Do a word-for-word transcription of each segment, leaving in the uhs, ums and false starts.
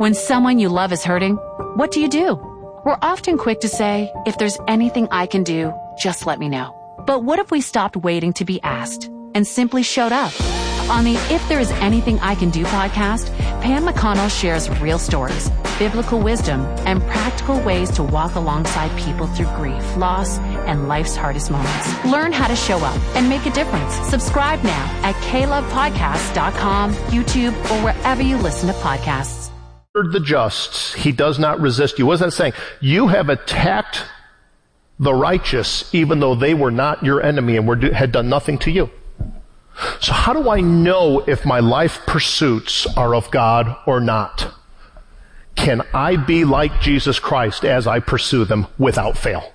When someone you love is hurting, what do you do? We're often quick to say, if there's anything I can do, just let me know. But what if we stopped waiting to be asked and simply showed up? On the If There Is Anything I Can Do podcast, Pam McConnell shares real stories, biblical wisdom, and practical ways to walk alongside people through grief, loss, and life's hardest moments. Learn how to show up and make a difference. Subscribe now at k love podcast dot com, YouTube, or wherever you listen to podcasts. The just, he does not resist you. What is that saying? You have attacked the righteous even though they were not your enemy and were, had done nothing to you. So how do I know if my life pursuits are of God or not? Can I be like Jesus Christ as I pursue them without fail?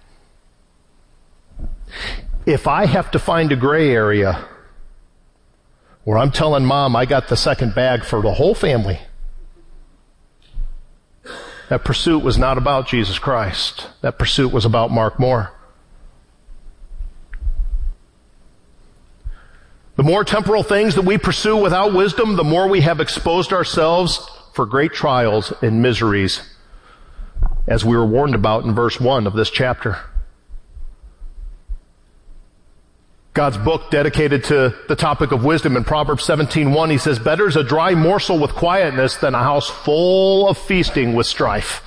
If I have to find a gray area where I'm telling mom I got the second bag for the whole family, that pursuit was not about Jesus Christ. That pursuit was about Mark Moore. The more temporal things that we pursue without wisdom, the more we have exposed ourselves for great trials and miseries, as we were warned about in verse one of this chapter. God's book dedicated to the topic of wisdom in Proverbs seventeen one, he says, better is a dry morsel with quietness than a house full of feasting with strife.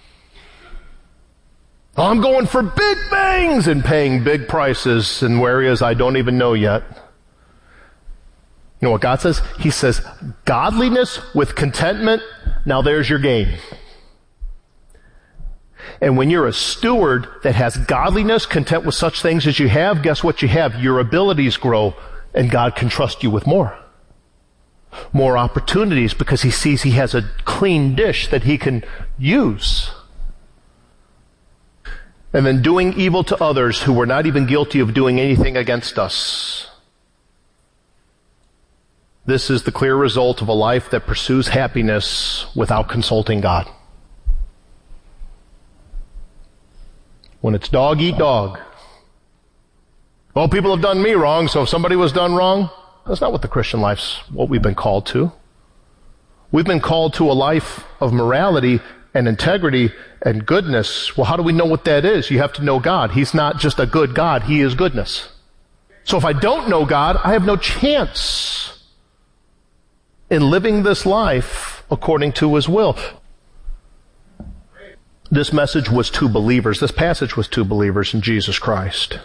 I'm going for big things and paying big prices in areas I don't even know yet. You know what God says? He says, godliness with contentment, now there's your gain. And when you're a steward that has godliness, content with such things as you have, guess what you have? Your abilities grow, and God can trust you with more. More opportunities because he sees he has a clean dish that he can use. And then doing evil to others who were not even guilty of doing anything against us. This is the clear result of a life that pursues happiness without consulting God. When it's dog eat dog. Well, people have done me wrong, so if somebody was done wrong, that's not what the Christian life's what we've been called to. We've been called to a life of morality and integrity and goodness. Well, how do we know what that is? You have to know God. He's not just a good God, he is goodness. So if I don't know God, I have no chance in living this life according to his will. This message was to believers. This passage was to believers in Jesus Christ.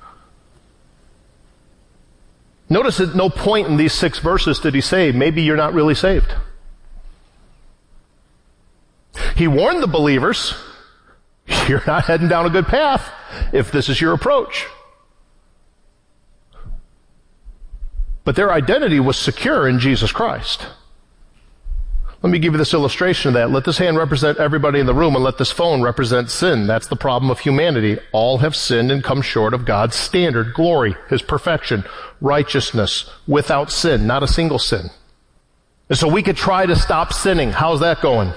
Notice at no point in these six verses did he say, maybe you're not really saved. He warned the believers, you're not heading down a good path if this is your approach. But their identity was secure in Jesus Christ. Let me give you this illustration of that. Let this hand represent everybody in the room and let this phone represent sin. That's the problem of humanity. All have sinned and come short of God's standard, glory, his perfection, righteousness, without sin, not a single sin. And so we could try to stop sinning. How's that going?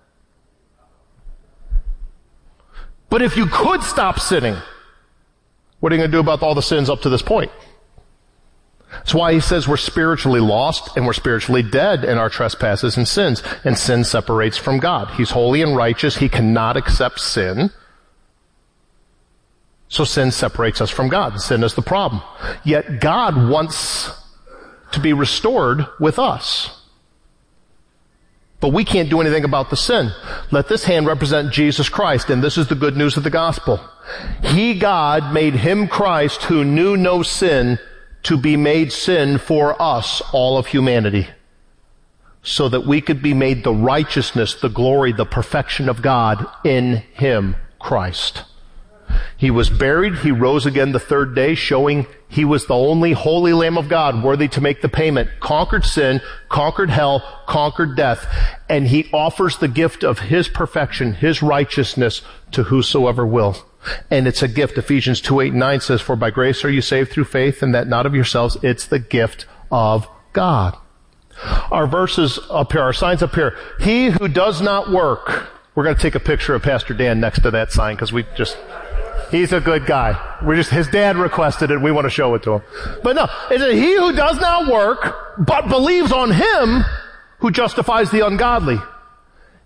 But if you could stop sinning, what are you going to do about all the sins up to this point? That's why he says we're spiritually lost and we're spiritually dead in our trespasses and sins. And sin separates from God. He's holy and righteous. He cannot accept sin. So sin separates us from God. Sin is the problem. Yet God wants to be restored with us. But we can't do anything about the sin. Let this hand represent Jesus Christ, and this is the good news of the gospel. He, God, made him Christ who knew no sin to be made sin for us, all of humanity, so that we could be made the righteousness, the glory, the perfection of God in him, Christ. He was buried, he rose again the third day, showing he was the only holy Lamb of God worthy to make the payment, conquered sin, conquered hell, conquered death, and he offers the gift of his perfection, his righteousness to whosoever will. And it's a gift. Ephesians two, eight, and nine says, for by grace are you saved through faith, and that not of yourselves. It's the gift of God. Our verses up here, our signs up here. He who does not work. We're going to take a picture of Pastor Dan next to that sign because we just, he's a good guy. We just, his dad requested it and we want to show it to him. But no, it's a, he who does not work, but believes on him who justifies the ungodly.